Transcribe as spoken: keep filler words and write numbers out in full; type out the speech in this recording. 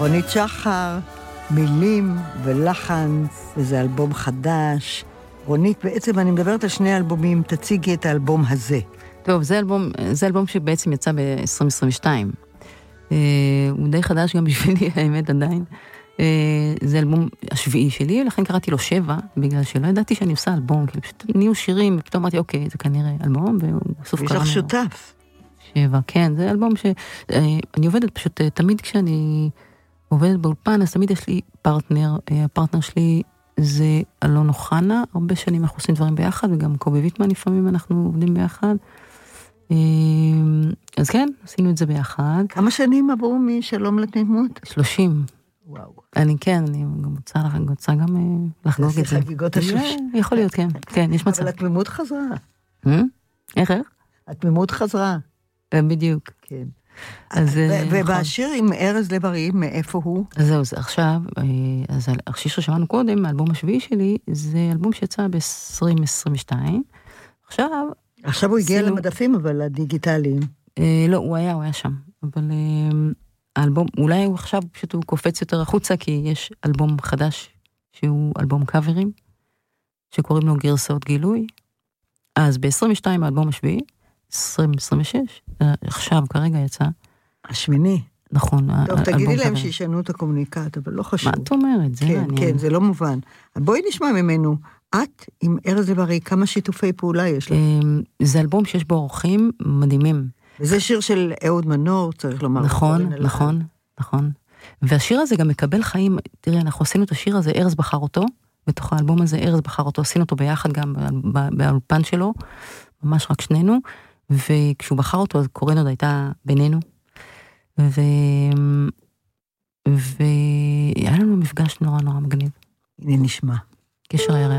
רונית שחר, מילים ולחן, וזה אלבום חדש. רונית, בעצם אני מדברת על שני אלבומים, תציגי את האלבום הזה. טוב, זה אלבום, זה אלבום שבעצם יצא ב-עשרים עשרים ושתיים. אה, הוא די חדש גם בשבילי, האמת עדיין. אה, זה אלבום השביעי שלי, ולכן קראתי לו שבע, בגלל שלא ידעתי שאני עושה אלבום, כאילו פשוט נהיו שירים, ופתאום אמרתי, אוקיי, זה כנראה אלבום, ובסוף קראנו. יש לך שותף. שבע, כן, זה אלבום ש... אה, אני עובדת פשוט, תמיד כשאני עובדת באולפן, אז תמיד יש לי פרטנר, אה, הפרטנר שלי זה אלון אוחנה, הרבה שנים אנחנו עושים דברים ביחד, וגם קובי ויטמן לפעמים אנחנו עובדים ביחד. אז כן, עשינו את זה ביחד. כמה שנים עברו משלום לתמימות? שלושים. וואו. אני כן, אני גם רוצה, רוצה גם לחגוג את זה. זה חגיגות השלושים. יכול להיות, כן, כן, יש מצב. אבל התמימות חזרה. איך, איך? התמימות חזרה. בדיוק. כן. ובשיר עם ארז לב-ארי, מאיפה הוא? אז זהו, זה עכשיו, אז השיר ששמענו קודם, האלבום השביעי שלי, זה אלבום שיצא ב-עשרים עשרים ושתיים. עכשיו... עכשיו הוא הגיע למדפים, אבל הדיגיטליים. לא, הוא היה, הוא היה שם. אבל האלבום, אולי הוא עכשיו פשוט הוא קופץ יותר החוצה, כי יש אלבום חדש, שהוא אלבום קאברים, שקוראים לו גרסאות גילוי. אז ב-עשרים ושתיים האלבום השביעי, עשרים עשרים ושש, עכשיו כרגע יצא. השמיני. נכון. טוב, תגידי להם שישנו את הקומוניקט, אבל לא חשוב. מה את אומרת? זה כן, כן, זה לא מובן. בואי נשמע ממנו, את עם ארז לב-ארי, כמה שיתופי פעולה יש לך? זה אלבום שיש בו אורחים מדהימים. וזה שיר של אהוד מנור, צריך לומר. נכון, נכון, נכון. והשיר הזה גם מקבל חיים, תראי, אנחנו עשינו את השיר הזה, ארז בחר אותו, בתוך האלבום הזה, ארז בחר אותו, עשינו אותו ביחד גם באולפן שלו, ממש רק שנינו, וכשהוא בחר אותו, אז קורן עוד הייתה בינינו, ו... והיה לנו מפגש נורא נורא מגניב. הנה נשמע. קשר הירח.